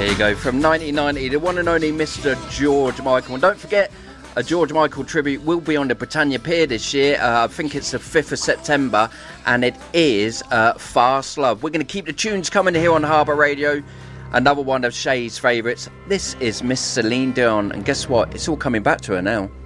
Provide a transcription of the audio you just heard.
There you go, from 1990, the one and only Mr. George Michael. And don't forget, a George Michael tribute will be on the Britannia Pier this year. I think it's the 5th of September, and it is Fast Love. We're going to keep the tunes coming here on Harbour Radio. Another one of Shay's favourites. This is Miss Celine Dion, and guess what? It's all coming back to her now.